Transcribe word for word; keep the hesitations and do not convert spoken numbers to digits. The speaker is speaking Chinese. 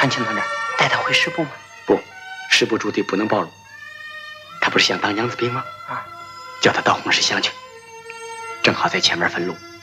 传情同志，带他回师部吗？ 不，师部驻地不能暴露。他不是想当娘子兵吗？ 啊， 叫他到红石乡去，正好在前面分路。